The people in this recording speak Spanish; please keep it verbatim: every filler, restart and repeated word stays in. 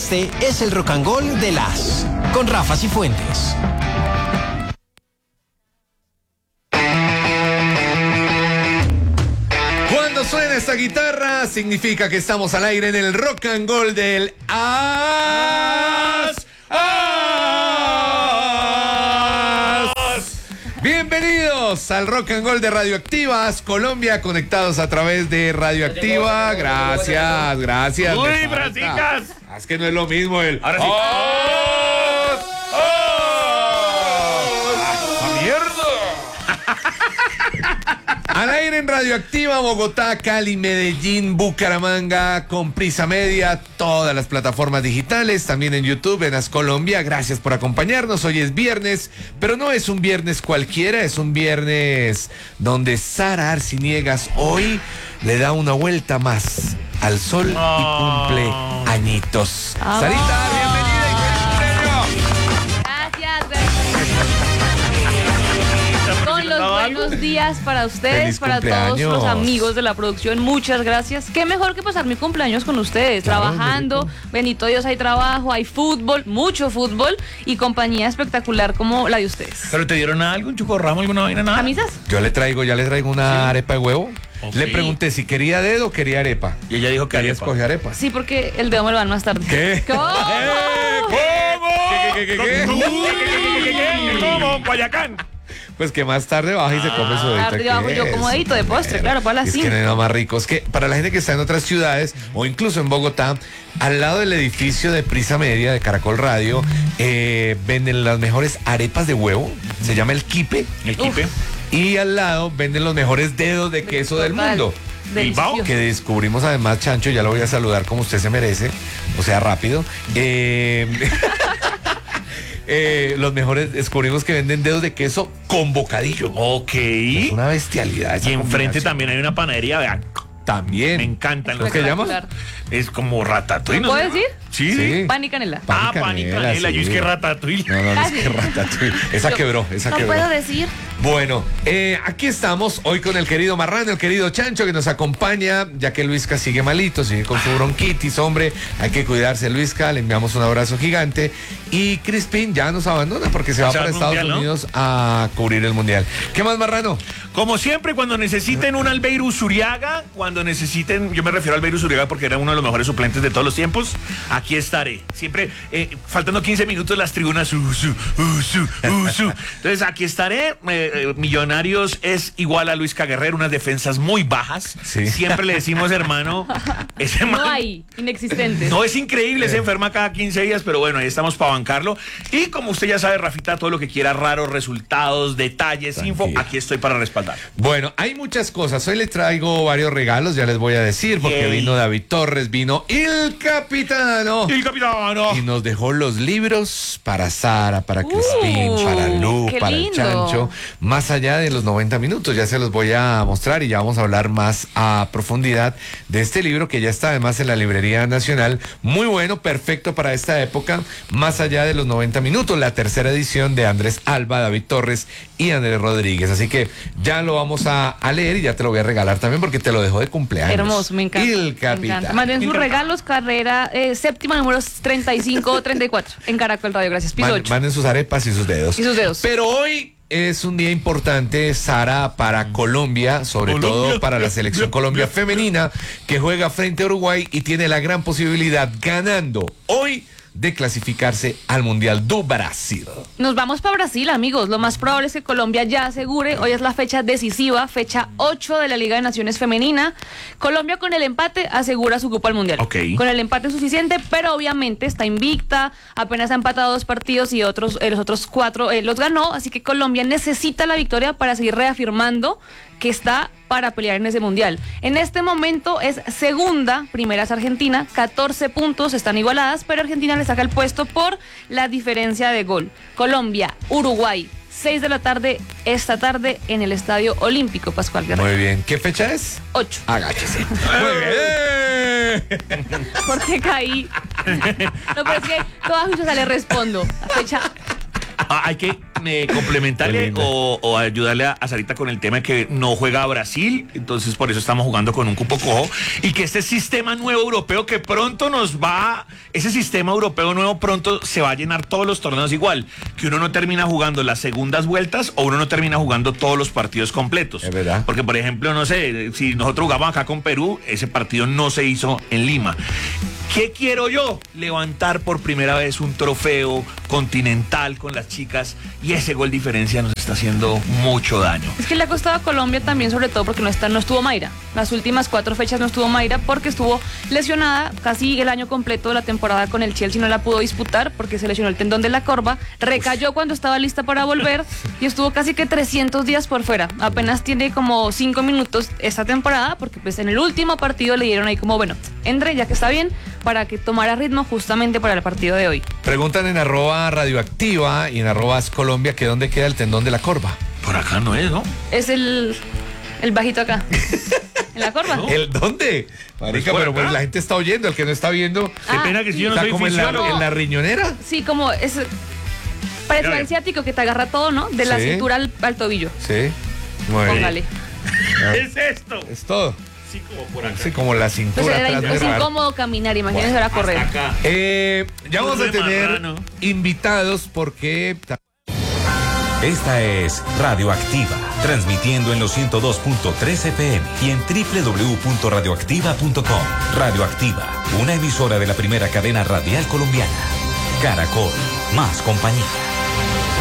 Este es el Rock and Roll de las con Rafa Cifuentes. Cuando suena esta guitarra, significa que estamos al aire en el Rock and Roll del As. As. Bienvenidos al Rock and Roll de Radioactivas Colombia, conectados a través de Radioactiva. Gracias, gracias. Uy, brasicas. Es que no es lo mismo el. Ahora sí. ¡Oh! ¡Oh! ¡Ah, mierda! Al aire en Radioactiva, Bogotá, Cali, Medellín, Bucaramanga, con Prisa Media, todas las plataformas digitales, también en YouTube, en As Colombia. Gracias por acompañarnos. Hoy es viernes, pero no es un viernes cualquiera, es un viernes donde Sara Arciniegas hoy le da una vuelta más al sol y cumple añitos. Oh. Sarita, bienvenida y feliz cumpleaños. Gracias, gracias. Con los buenos días para ustedes, Feliz para todos cumpleaños. los amigos de la producción. Muchas gracias. Qué mejor que pasar mi cumpleaños con ustedes, Claro, trabajando. muy Bendito Dios, hay trabajo, hay fútbol, mucho fútbol y compañía espectacular como la de ustedes. ¿Pero te dieron algo, un chocorramo, alguna vaina, nada? ¿Camisas? Yo le traigo, ya le traigo una Sí. arepa de huevo. Oh, Le sí. pregunté si quería dedo o quería arepa. Y ella dijo que Ella arepa. escogió arepa. Sí, porque el dedo me lo dan más tarde. ¿Qué? ¿Cómo? ¿Qué, qué, qué, qué, qué? ¿Cómo? Guayacán. Pues que más tarde baja y se come su dedito. tarde bajo yo como dedito de postre, claro, para las Es que cinco. no hay nada más rico. Es que para la gente que está en otras ciudades o incluso en Bogotá, al lado del edificio de Prisa Media de Caracol Radio, eh, venden las mejores arepas de huevo. Se llama el Quipe. El quipe. Y al lado venden los mejores dedos de queso del Total. mundo. Delicioso. Que descubrimos además, Chancho, ya lo voy a saludar como usted se merece, o sea, rápido. Eh, eh, los mejores, descubrimos que venden dedos de queso con bocadillo. Ok. Es una bestialidad esa Y enfrente combinación. también hay una panadería, vean. También. Me encantan los ¿Cómo que llama? Espectacular. Es como ratatouille. ¿Me ¿no puedo se llama? decir? Sí. Sí. Pan y canela. Pan y Ah, pan y canela, canela. Yo sí. es que ratatouille. No, no, no, es Casi. que ratatouille. Esa Yo- quebró, esa No quebró. puedo decir. Bueno, eh, aquí estamos hoy con el querido Marrano, el querido Chancho que nos acompaña, ya que Luisca sigue malito, sigue con su bronquitis, hombre, hay que cuidarse, Luisca, le enviamos un abrazo gigante. Y Crispin ya nos abandona porque se va Se va para al Estados Mundial, ¿no? Unidos a cubrir el Mundial. ¿Qué más, Marrano? Como siempre, cuando necesiten un Albeiro Zuriaga, cuando necesiten, yo me refiero a Albeiro Zuriaga porque era uno de los mejores suplentes de todos los tiempos, aquí estaré. Siempre, eh, faltando quince minutos, las tribunas, uh, su, uh, su, uh, su. Entonces, aquí estaré. Eh, eh, Millonarios es igual a Luis Guerrero, unas defensas muy bajas. Sí. Siempre le decimos, hermano, ese No man- hay, inexistentes. No, es increíble, se enferma cada quince días, pero bueno, ahí estamos para bancarlo. Y como usted ya sabe, Rafita, todo lo que quiera, raros resultados, detalles, Tranquilo. info, aquí estoy para respaldar. Bueno, hay muchas cosas. Hoy les traigo varios regalos, ya les voy a decir, porque Yay. vino David Torres, vino El Capitano. El capitano. Y nos dejó los libros para Sara, para Crispín, Uh, para Lu, qué para el lindo. Chancho, más allá de los noventa minutos. Ya se los voy a mostrar y ya vamos a hablar más a profundidad de este libro que ya está además en la Librería Nacional. Muy bueno, perfecto para esta época, más allá de los noventa minutos. La tercera edición de Andrés Alba, David Torres y Andrés Rodríguez. Así que ya lo vamos a, a leer y ya te lo voy a regalar también porque te lo dejo de cumpleaños. Hermoso, me encanta. El me Capitán. encanta. Manden sus Me encanta. regalos, carrera eh, séptima, números treinta y cinco treinta y cuatro en Caracol Radio. Gracias, piso Man- ocho. manden sus arepas y sus dedos. Y sus dedos. Pero hoy es un día importante, Sara, para Colombia, sobre Colombia. todo para la selección Colombia femenina, que juega frente a Uruguay y tiene la gran posibilidad, ganando hoy, de clasificarse al Mundial do Brasil. Nos vamos para Brasil, amigos. Lo más probable es que Colombia ya asegure. Hoy es la fecha decisiva, fecha ocho de la Liga de Naciones Femenina. Colombia con el empate asegura su cupo al Mundial. Ok. Con el empate es suficiente, pero obviamente está invicta. Apenas ha empatado dos partidos y otros, eh, los otros cuatro eh, los ganó. Así que Colombia necesita la victoria para seguir reafirmando que está para pelear en ese mundial. En este momento es segunda, primera es Argentina, catorce puntos, están igualadas, pero Argentina le saca el puesto por la diferencia de gol. Colombia, Uruguay, seis de la tarde esta tarde en el Estadio Olímpico Pascual Guerrero. Muy bien. ¿Qué fecha es? ocho. Agáchese. Muy bien. ¿Por qué caí? No, pero es que toda justicia le respondo. La fecha Ah, hay que eh, complementarle o, o ayudarle a, a Sarita con el tema de que no juega a Brasil, entonces por eso estamos jugando con un cupo cojo, y que este sistema nuevo europeo que pronto nos va, ese sistema europeo nuevo pronto se va a llenar todos los torneos igual, que uno no termina jugando las segundas vueltas o uno no termina jugando todos los partidos completos. Es verdad. Porque, por ejemplo, no sé, si nosotros jugamos acá con Perú, ese partido no se hizo en Lima. ¿Qué quiero yo? Levantar por primera vez un trofeo continental con las chicas, y ese gol diferencia nos está haciendo mucho daño. Es que le ha costado a Colombia también, sobre todo porque no está, no estuvo Mayra. Las últimas cuatro fechas no estuvo Mayra porque estuvo lesionada casi el año completo de la temporada con el Chelsea, no la pudo disputar porque se lesionó el tendón de la corva, recayó cuando estaba lista para volver y estuvo casi que trescientos días por fuera. Apenas tiene como cinco minutos esta temporada porque pues en el último partido le dieron ahí como, bueno, entre ya que está bien, para que tomara ritmo justamente para el partido de hoy. Preguntan en arroba radioactiva y en arroba Colombia que dónde queda el tendón de la corva. Por acá no es, ¿no? Es el, el bajito acá. ¿En la corva? No. ¿El dónde? Marica, por pero pues acá. la gente está oyendo, el que no está viendo. Qué Ah, pena que si yo no Está soy como en la, fisiólogo. en la riñonera. Sí, como es... Parece Mira, el ciático que te agarra todo, ¿no? De la Sí. cintura al, al tobillo. Sí. Muy bien. Póngale. ¿Qué es esto? Es todo. Sí, como por acá. Sí, como la Pues cintura era, atrás, muy es raro. incómodo caminar, imagínense ahora correr. Hasta acá. Eh, ya vamos a Corre tener marrano. invitados porque Esta es Radioactiva, transmitiendo en los ciento dos punto tres F M y en doble u doble u doble u punto radioactiva punto com. Radioactiva, una emisora de la primera cadena radial colombiana. Caracol, más compañía.